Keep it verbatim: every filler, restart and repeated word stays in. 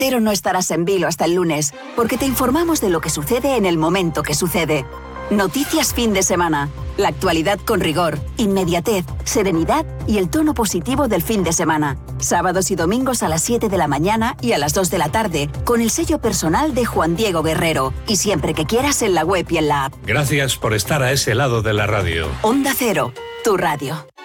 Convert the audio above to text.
Pero no estarás en vilo hasta el lunes, porque te informamos de lo que sucede en el momento que sucede. Noticias fin de semana. La actualidad con rigor, inmediatez, serenidad y el tono positivo del fin de semana. Sábados y domingos a las siete de la mañana y a las dos de la tarde, con el sello personal de Juan Diego Guerrero. Y siempre que quieras en la web y en la app. Gracias por estar a ese lado de la radio. Onda Cero, tu radio.